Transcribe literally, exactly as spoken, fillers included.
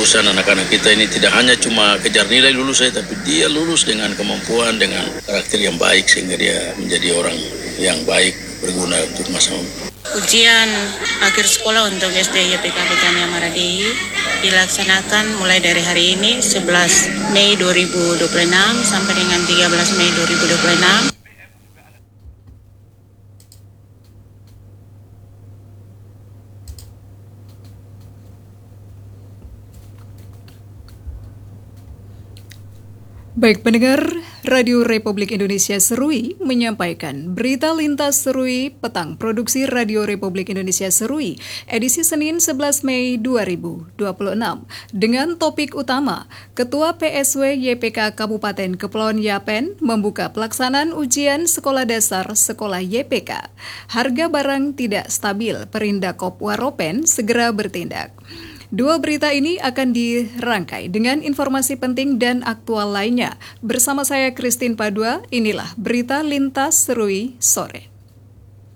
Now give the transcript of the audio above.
urusan anak-anak kita ini tidak hanya cuma kejar nilai lulus saja, tapi dia lulus dengan kemampuan, dengan karakter yang baik sehingga dia menjadi orang yang baik, berguna untuk masa. Ujian akhir sekolah untuk S D Y P K Betania Maradi dilaksanakan mulai dari hari ini sebelas Mei dua ribu dua puluh enam sampai dengan tiga belas Mei dua ribu dua puluh enam. Baik pendengar, Radio Republik Indonesia Serui menyampaikan berita lintas Serui petang produksi Radio Republik Indonesia Serui edisi Senin sebelas Mei dua ribu dua puluh enam dengan topik utama Ketua P S W Y P K Kabupaten Kepulauan Yapen membuka pelaksanaan ujian sekolah dasar sekolah Y P K. Harga barang tidak stabil, Perindakop Waropen segera bertindak. Dua berita ini akan dirangkai dengan informasi penting dan aktual lainnya. Bersama saya Christine Padua, inilah Berita Lintas Serui Sore.